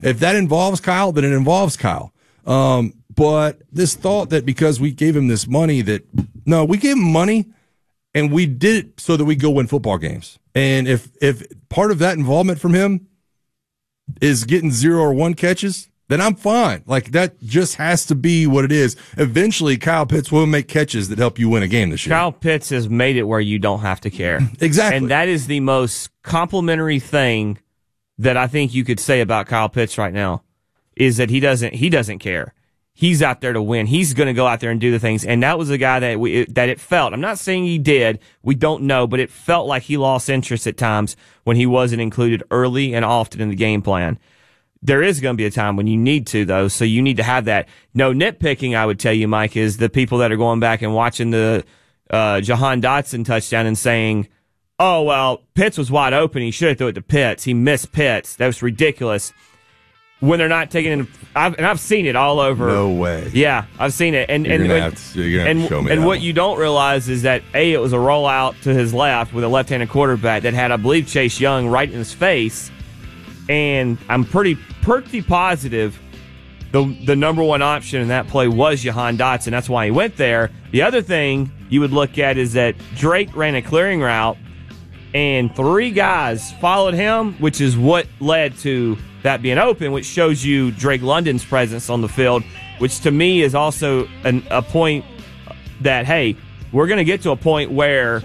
If that involves Kyle, then it involves Kyle. But this thought that because we gave him this money no, we gave him money and we did it so that we go win football games. And if part of that involvement from him is getting 0 or 1 catches, then I'm fine. Like, that just has to be what it is. Eventually, Kyle Pitts will make catches that help you win a game this year. Kyle Pitts has made it where you don't have to care. Exactly. And that is the most complimentary thing that I think you could say about Kyle Pitts right now, is that he doesn't care. He's out there to win. He's going to go out there and do the things. And that was a guy that it felt. I'm not saying he did. We don't know, but it felt like he lost interest at times when he wasn't included early and often in the game plan. There is going to be a time when you need to, though, so you need to have that. No nitpicking, I would tell you, Mike, is the people that are going back and watching the Jahan Dotson touchdown and saying, oh, well, Pitts was wide open. He should have threw it to Pitts. He missed Pitts. That was ridiculous. When they're not taking it, I've seen it all over. No way. Yeah, I've seen it. And you're gonna have to show me. And what you don't realize is that, it was a rollout to his left with a left-handed quarterback that had, I believe, Chase Young right in his face. And I'm pretty positive the number one option in that play was Jahan Dotson. That's why he went there. The other thing you would look at is that Drake ran a clearing route, and 3 guys followed him, which is what led to that being open, which shows you Drake London's presence on the field, which to me is also a point that, hey, we're going to get to a point where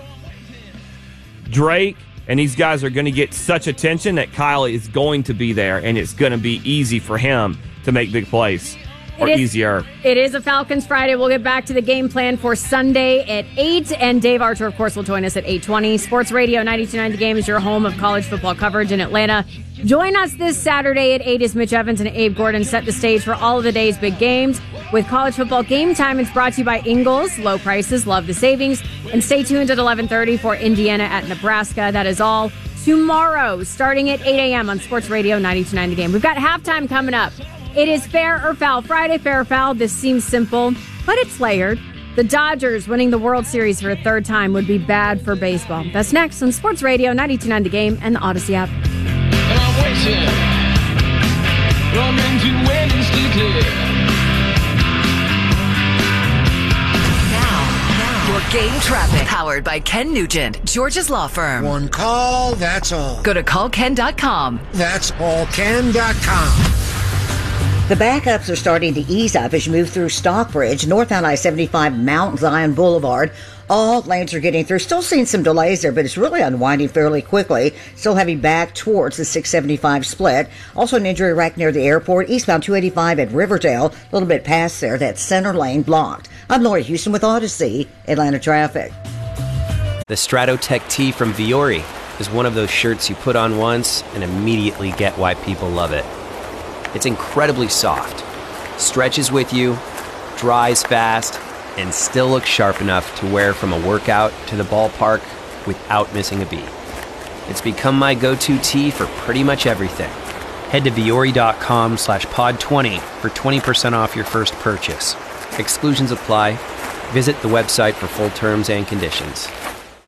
Drake and these guys are going to get such attention that Kyle is going to be there, and it's going to be easy for him to make big plays. Easier. It is a Falcons Friday. We'll get back to the game plan for Sunday at 8. And Dave Archer, of course, will join us at 8:20. Sports Radio 92.9 The Game is your home of college football coverage in Atlanta. Join us this Saturday at 8 as Mitch Evans and Abe Gordon set the stage for all of the day's big games. With college football game time, it's brought to you by Ingles. Low prices, love the savings. And stay tuned at 11:30 for Indiana at Nebraska. That is all tomorrow, starting at 8 a.m. on Sports Radio 92.9 The Game. We've got halftime coming up. It is Fair or Foul Friday. Fair or Foul, this seems simple, but it's layered. The Dodgers winning the World Series for a 3rd time would be bad for baseball. That's next on Sports Radio 92.9 The Game and the Odyssey app. Now, your game traffic. Powered by Ken Nugent, Georgia's law firm. One call, that's all. Go to callken.com. That's allken.com. The backups are starting to ease up as you move through Stockbridge, northbound I-75 Mount Zion Boulevard. All lanes are getting through. Still seeing some delays there, but it's really unwinding fairly quickly. Still heavy back towards the 675 split. Also an injury wreck near the airport. Eastbound 285 at Riverdale. A little bit past there. That center lane blocked. I'm Lori Houston with Odyssey, Atlanta Traffic. The Stratotech tee from Viore is one of those shirts you put on once and immediately get why people love it. It's incredibly soft, stretches with you, dries fast, and still looks sharp enough to wear from a workout to the ballpark without missing a beat. It's become my go-to tee for pretty much everything. Head to Viore.com/pod20 for 20% off your first purchase. Exclusions apply. Visit the website for full terms and conditions.